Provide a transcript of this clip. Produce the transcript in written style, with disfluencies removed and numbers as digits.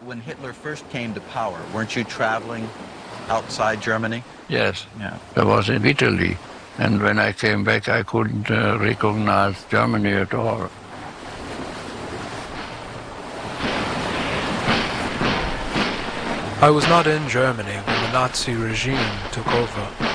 when Hitler first came to power, weren't you traveling outside Germany? Yes, Yeah. I was in Italy. And when I came back, I couldn't recognize Germany at all. I was not in Germany when the Nazi regime took over.